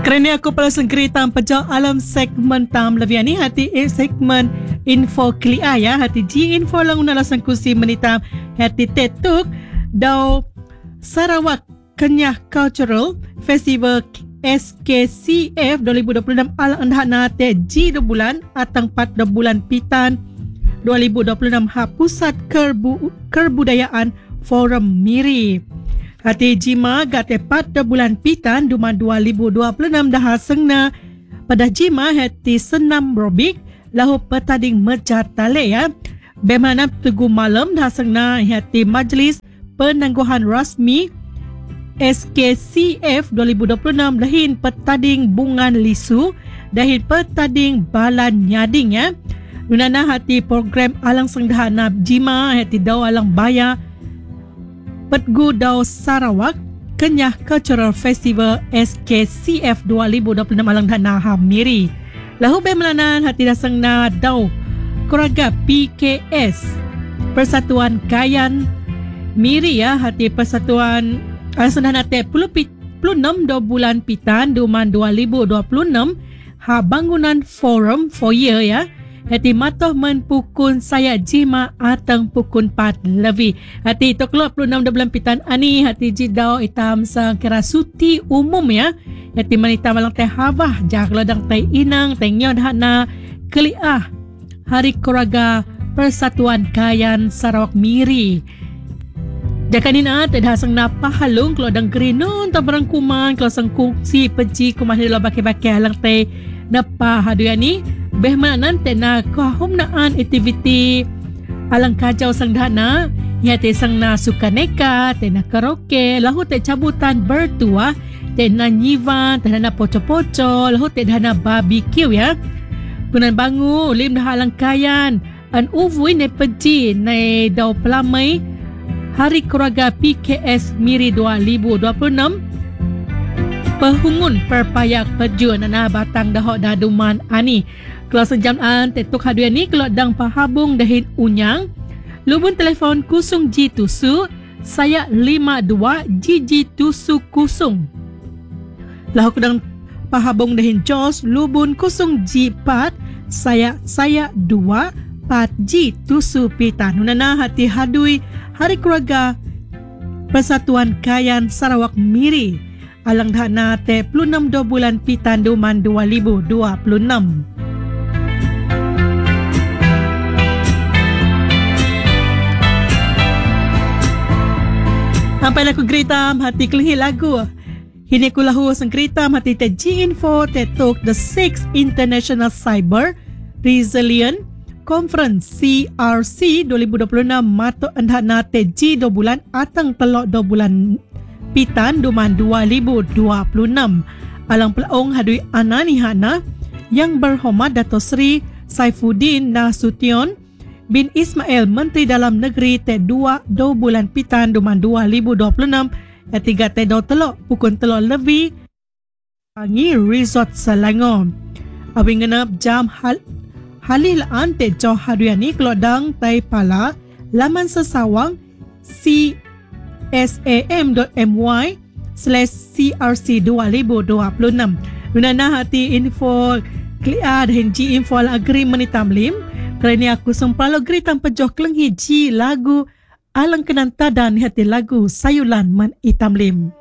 Kerana aku pala sengkerita pejauh alam segmen tam lebih ni hati segmen info clear ya hati G info lang una lasang kusi menitam hati tetuk dau Sarawak Kenyah Cultural Festival SKCF 2026 alang endah nate G 2 bulan atang 4 bulan pitan 2026 ha Pusat Kebudayaan Forum Miri. Hati Jima gate 4 bulan pitan Duma 2026 dah sengna pada Jima hati senam robik lahu petading mejar tale ya. Bemana tugu malam dah sengna hati Majlis Penangguhan Rasmi SKCF 2026 dahin petading bungan lisu dahin petading balan nyading ya. Nunana hati program alang sengdahana Jima hati daw alang baya Petgu Dau Sarawak Kenyah Cultural Festival SKCF 2026 alang dana Miri. Lahu be melanan hati dasang na Dau Kuraga PKS Persatuan Kayan Miri ya hati Persatuan alang dana te 26 bulan pitan Duman 2026 ha bangunan forum for year ya. Hati matoh men pukun saya Jima atang pukun 4 lebih. Hati itu keluar 26 bulan pitan ani hati jidau itam sang kira suti umum ya. Hati manita malang teh habah jak ladang teh inang teh nyon hana keliah Hari Keluarga Persatuan Kayan Sarawak Miri. Jakanina teh dasang na pahalung kalau dang gerinun ta barang kuman kalau sang kungsi peci kumah ni lo baki-baki halang teh napa haduya ni behmanan tena kahum naan aktiviti alang kajau sang dana ya te sang na suka neka tena karaoke lahu te cabutan bertua tena nyivan tena poco-poco lahu te dana barbecue ya kunan bangu lim dah alang kayan an uvui ne peji ne dau pelamai Hari Keluarga PKS Miri 2026 Pehungun perpayak perjuan na batang dahok daduman ani. Kalau senjaman tetuk haduan ni kalau dang pahabung dahin unyang. Lubun telefon kusung G tusu saya 52 GG tusu kusung. Lahu kedang pahabung dahin Jos lubun kusung G 4 saya 2 4G tusu pitan. Nunana hati hadui Hari Keluarga Persatuan Kayan Sarawak Miri. Alang dana te 26 bulan pitan Duman 2026. Sampai laku geritam hati kelih lagu. Hini ku lahu sang geritam hati te G Info te tok the 6th International Cyber Resilient Conference CRC 2026 mato andhana te G 2 bulan atang telok 2 bulan pitan Duman 2026. Alang pelaong hadui anani hana yang berhormat Dato' Sri Saifuddin Nasution bin Ismail Menteri Dalam Negeri te 2 bulan pitan Duman 2026 tiga te do telok pukun telok lebih Pangi Resort Selangor. Awing ngenap jam halilaan te jauh haduani kelodang tai pala laman sesawang csam.my/crc 2026. Nunana hati info clear dan G info ala agri menitam lim. Kerana aku sempalo agri tanpa joh kelenghi G lagu alang kenan tadan hati lagu sayulan man itam lim.